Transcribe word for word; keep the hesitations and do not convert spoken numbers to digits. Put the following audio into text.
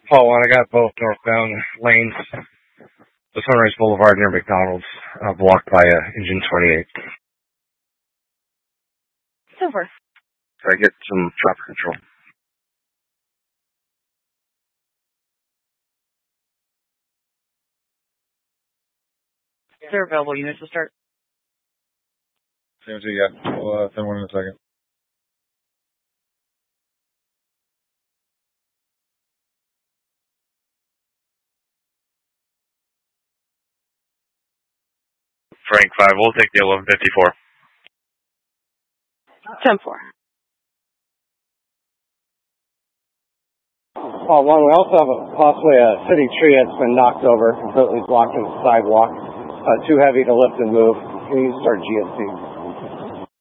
Paul one, I got both northbound lanes. The Sunrise Boulevard near McDonald's, uh, blocked by uh, engine twenty-eight. Super. So I get some traffic control. Is there available units to start? Same to you, yeah. We'll uh, send one in a second. Frank five, we'll take the eleven fifty-four. ten four. Paul one, we also have a, possibly a city tree that's been knocked over, completely blocking the sidewalk. Uh, too heavy to lift and move. Can you start G S C?